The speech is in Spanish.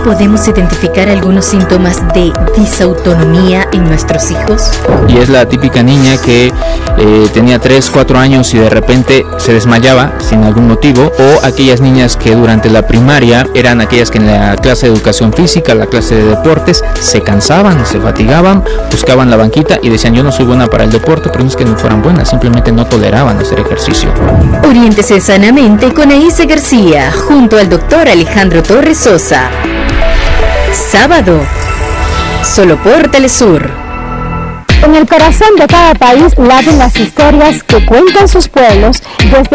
podemos identificar algunos síntomas de disautonomía en nuestros hijos? Y es la típica niña que tenía 3, 4 años y de repente se desmayaba sin algún motivo, o aquellas niñas que durante la primaria eran aquellas que en la clase de educación física, la clase de deportes, se cansaban, se fatigaban, buscaban la banquita y decían: yo no soy buena para el deporte, pero no es que no fueran buenas, simplemente no toleraban hacer ejercicio. Oriéntese sanamente con Aice García, junto al doctor Alejandro Torres Sosa. Sábado, solo por Telesur. En el corazón de cada país laten las historias que cuentan sus pueblos desde